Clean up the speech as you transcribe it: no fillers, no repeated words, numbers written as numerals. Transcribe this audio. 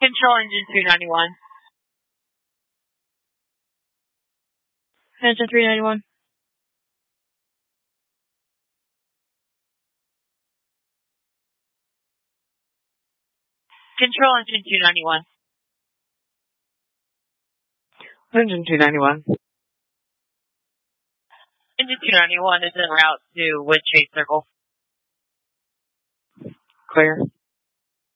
Control engine 291. Engine 391. Control engine 291. Engine 291. Engine 291 is en route to Wood Chase Circle. Clear.